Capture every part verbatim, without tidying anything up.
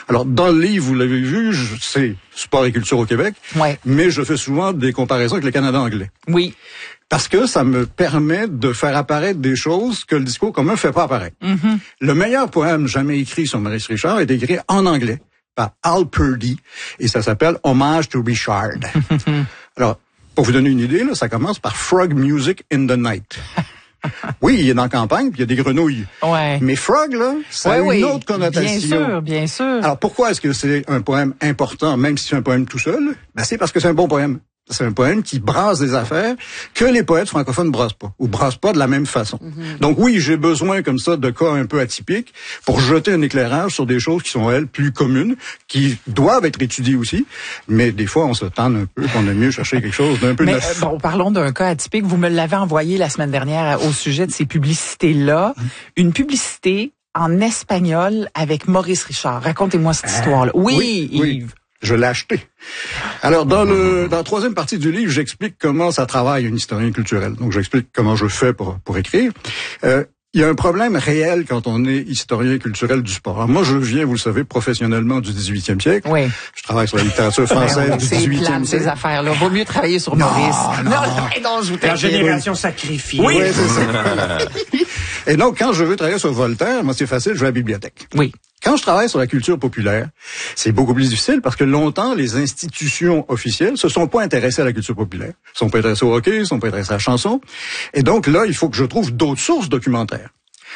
Alors, dans le livre, vous l'avez vu, je- c'est sport et culture au Québec, Ouais. mais je fais souvent des comparaisons avec le Canada anglais. Oui. Parce que ça me permet de faire apparaître des choses que le discours commun ne fait pas apparaître. Mm-hmm. Le meilleur poème jamais écrit sur Maurice Richard est écrit en anglais par Al Purdy et ça s'appelle Hommage to Richard. Alors, pour vous donner une idée, là, ça commence par Frog Music in the Night. Oui, il est dans la campagne, puis il y a des grenouilles. Ouais. Mais frog, là, ça a Ouais, une oui. autre connotation. Bien sûr, bien sûr. Alors, pourquoi est-ce que c'est un poème important, même si c'est un poème tout seul? Ben, c'est parce que c'est un bon poème. C'est un poème qui brasse des affaires que les poètes francophones brassent pas, ou brassent pas de la même façon. Mm-hmm. Donc oui, j'ai besoin comme ça de cas un peu atypiques pour jeter un éclairage sur des choses qui sont, elles, plus communes, qui doivent être étudiées aussi, mais des fois, on se tente un peu, qu'on aime mieux chercher quelque chose d'un peu Mais neuf. euh, bon, parlons d'un cas atypique. Vous me l'avez envoyé la semaine dernière au sujet de ces publicités-là. Mm-hmm. Une publicité en espagnol avec Maurice Richard. Racontez-moi cette ah, histoire-là. Oui, oui, Yves. Oui. Je l'ai acheté. Alors, dans le dans la troisième partie du livre, j'explique comment ça travaille un historien culturel. Donc, j'explique comment je fais pour pour écrire. Euh, il y a un problème réel quand on est historien culturel du sport. Alors, moi, je viens, vous le savez, professionnellement du dix-huitième siècle. Oui. Je travaille sur la littérature française du dix-huitième siècle. Ces affaires-là. Vaut mieux travailler sur non, Maurice. Non, non. non, non je vous La génération sacrifiée. Oui, oui c'est ça. Et donc, quand je veux travailler sur Voltaire, moi, c'est facile, je vais à la bibliothèque. Oui. Quand je travaille sur la culture populaire, c'est beaucoup plus difficile parce que longtemps, les institutions officielles se sont pas intéressées à la culture populaire. Ils sont pas intéressés au hockey, ils sont pas intéressés à la chanson. Et donc là, il faut que je trouve d'autres sources documentaires.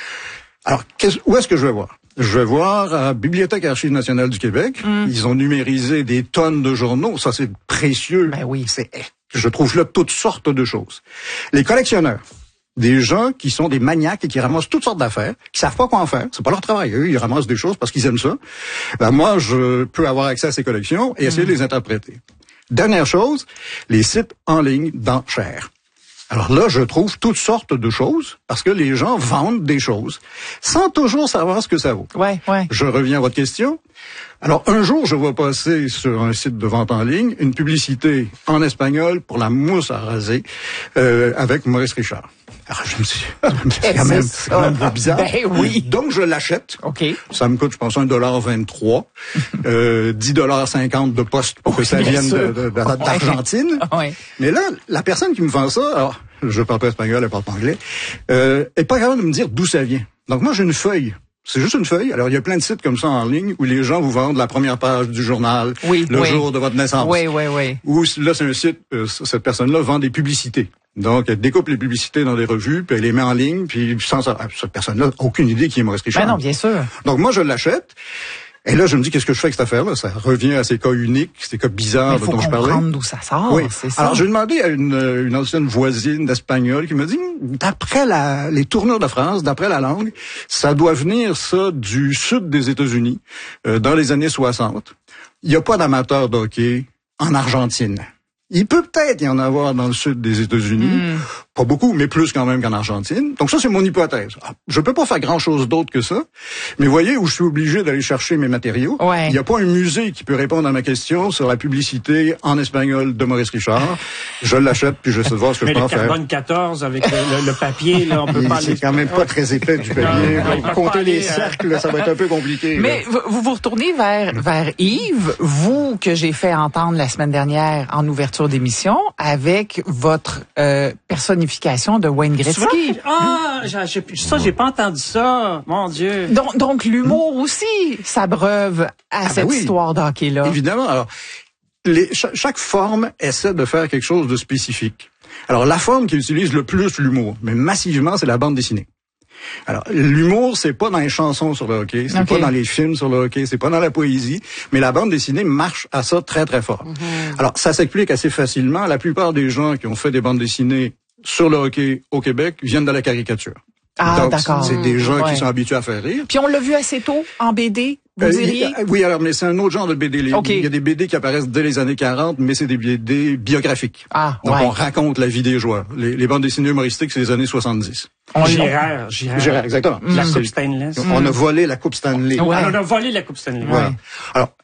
Alors, où est-ce que je vais voir? Je vais voir à la Bibliothèque Archives nationales du Québec. Mm. Ils ont numérisé des tonnes de journaux. Ça, c'est précieux. Ben oui. C'est, je trouve là toutes sortes de choses. Les collectionneurs. Des gens qui sont des maniaques et qui ramassent toutes sortes d'affaires, qui savent pas quoi en faire. C'est pas leur travail. Eux, ils ramassent des choses parce qu'ils aiment ça. Ben, moi, je peux avoir accès à ces collections et essayer mmh. de les interpréter. Dernière chose, les sites en ligne d'enchères. Alors là, je trouve toutes sortes de choses parce que les gens vendent des choses sans toujours savoir ce que ça vaut. Ouais, ouais. Je reviens à votre question. Alors, un jour, je vois passer sur un site de vente en ligne une publicité en espagnol pour la mousse à raser euh, avec Maurice Richard. Alors, je me suis dit, c'est quand même, c'est quand même bizarre. Ben oui. Donc, je l'achète. OK. Ça me coûte, je pense, un dollar vingt-trois, euh, dix dollars cinquante de poste pour que ça vienne de, de, de, d'Argentine. Ouais. Mais là, la personne qui me vend ça, alors, je parle pas espagnol, elle parle pas anglais, euh, est pas capable de me dire d'où ça vient. Donc, moi, j'ai une feuille. C'est juste une feuille. Alors, il y a plein de sites comme ça en ligne où les gens vous vendent la première page du journal, oui, le oui. jour de votre naissance. Oui, oui, oui. Ou là, c'est un site, euh, cette personne-là vend des publicités. Donc, elle découpe les publicités dans des revues, puis elle les met en ligne, puis sans ça, cette personne-là n'a aucune idée qui est Maurice Richard. Ben non, bien sûr. Donc, moi, je l'achète. Et là, je me dis, qu'est-ce que je fais avec cette affaire-là? Ça revient à ces cas uniques, ces cas bizarres dont je parlais. Il faut comprendre d'où ça sort, oui. c'est ça. Alors, j'ai demandé à une, une ancienne voisine d'espagnol qui me dit, d'après la, les tournures de France, d'après la langue, ça doit venir, ça, du sud des États-Unis, euh, dans les années soixante. Il n'y a pas d'amateurs de hockey en Argentine. Il peut peut-être y en avoir dans le sud des États-Unis. Mm. Pas beaucoup, mais plus quand même qu'en Argentine. Donc ça, c'est mon hypothèse. Je peux pas faire grand-chose d'autre que ça. Mais voyez où je suis obligé d'aller chercher mes matériaux. Ouais. Il n'y a pas un musée qui peut répondre à ma question sur la publicité en espagnol de Maurice Richard. Je l'achète, puis je sais voir ce que mais je peux en faire. Mais le carbone quatorze avec le, le, le papier, là, on peut pas... C'est quand même pas très épais du papier. Non, non, compter les cercles, ça va être un peu compliqué. Mais là. vous vous retournez vers, vers Yves, vous que j'ai fait entendre la semaine dernière en ouverture d'émission, avec votre euh, personnification de Wayne Gretzky. Ah, j'ai, ça, j'ai pas entendu ça. Mon Dieu. Donc, donc l'humour aussi s'abreuve à ah cette ben oui. histoire d'hockey-là. Évidemment. Alors, les, chaque, chaque forme essaie de faire quelque chose de spécifique. Alors, la forme qui utilise le plus l'humour, mais massivement, c'est la bande dessinée. Alors, l'humour, c'est pas dans les chansons sur le hockey, c'est okay. pas dans les films sur le hockey, c'est pas dans la poésie, mais la bande dessinée marche à ça très, très fort. Mm-hmm. Alors, ça s'explique assez facilement. La plupart des gens qui ont fait des bandes dessinées sur le hockey au Québec viennent de la caricature. Ah, donc, d'accord. C'est des gens ouais. qui sont habitués à faire rire. Puis on l'a vu assez tôt en B D, vous euh, diriez? Il, oui, alors, mais c'est un autre genre de B D. Okay. Il y a des B D qui apparaissent dès les années quarante, mais c'est des B D biographiques. Ah, donc, ouais. on raconte la vie des joueurs. Les, les bandes dessinées humoristiques, c'est les années soixante-dix. On Gérard, Gérard. Gérard, exactement. Mm. La Coupe Stanley. On mm. a volé la Coupe Stanley. Ouais. On a volé la Coupe Stanley. Voilà. Ouais. Alors,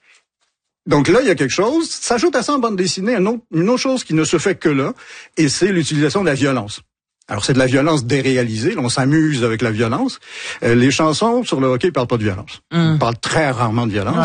donc là, il y a quelque chose. S'ajoute à ça en bande dessinée une autre, une autre chose qui ne se fait que là, et c'est l'utilisation de la violence. Alors, c'est de la violence déréalisée. Là, on s'amuse avec la violence. Euh, les chansons sur le hockey parlent pas de violence. Mm. On parle très rarement de violence. Ouais.